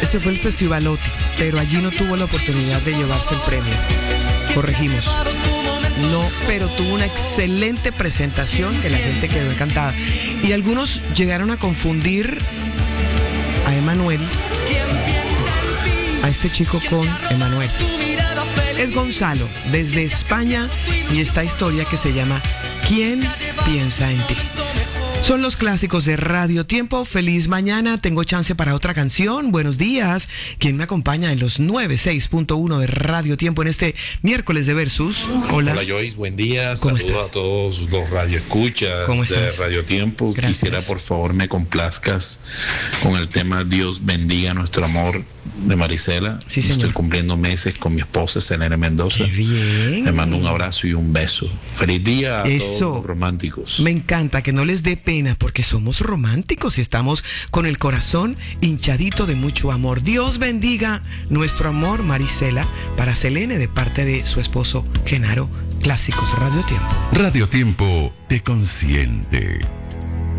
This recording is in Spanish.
Ese fue el Festivalotti, pero allí no tuvo la oportunidad de llevarse el premio. Corregimos. No, pero tuvo una excelente presentación que la gente quedó encantada. Y algunos llegaron a confundir a Emanuel, a este chico con Emanuel. Es Gonzalo, desde España, y esta historia que se llama ¿Quién piensa en ti? Son los clásicos de Radio Tiempo. Feliz mañana. Tengo chance para otra canción. Buenos días. ¿Quién me acompaña en los 96.1 de Radio Tiempo en este miércoles de Versus? Hola. Hola Joyce, buen día. ¿Cómo Saludos estás? a todos los radioescuchas de Radio Tiempo. Gracias. Quisiera por favor me complazcas con el tema Dios bendiga nuestro amor de Marisela. Sí, señor. Estoy cumpliendo meses con mi esposa Selene Mendoza. Qué bien. Le mando un abrazo y un beso. Feliz día a Eso. todos los románticos. Me encanta que no les dé pena porque somos románticos y estamos con el corazón hinchadito de mucho amor. Dios bendiga nuestro amor, Marisela, para Selene de parte de su esposo Genaro. Clásicos Radio Tiempo. Radio Tiempo te consiente.